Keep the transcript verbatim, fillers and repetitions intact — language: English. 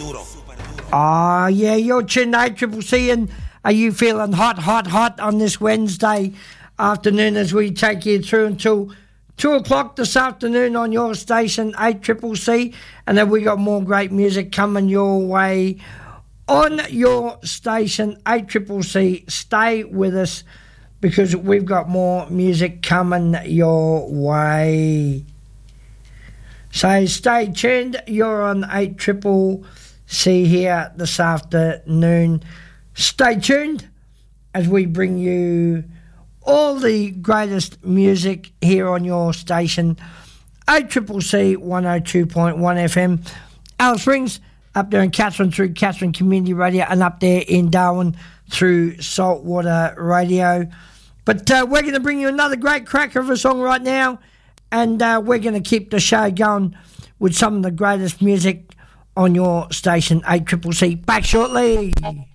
Oh, yeah, you're tuned to A C C, and are you feeling hot, hot, hot on this Wednesday afternoon as we take you through until two o'clock this afternoon on your station, A C C, and then we got more great music coming your way on your station, A C C. Stay with us because we've got more music coming your way. So stay tuned. You're on A C C here this afternoon. Stay tuned as we bring you all the greatest music here on your station, A C C one oh two point one F M. Alice Rings up there in Katherine through Katherine Community Radio, and up there in Darwin through Saltwater Radio. But uh, we're going to bring you another great cracker of a song right now, and uh, we're going to keep the show going with some of the greatest music on your station, A C C. Back shortly.